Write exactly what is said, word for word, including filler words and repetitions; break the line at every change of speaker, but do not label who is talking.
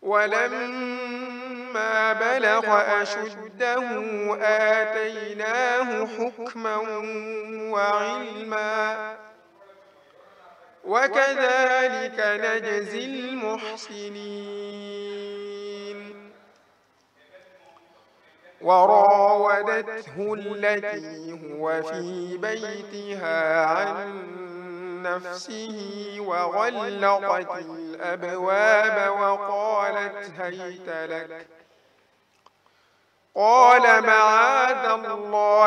ولما بلغ أشده آتيناه حكما وعلما وكذلك نجزي المحسنين. وراودته التي هو في بيتها عن نفسه وغلقت الأبواب وقالت هيت لك قال معاذ الله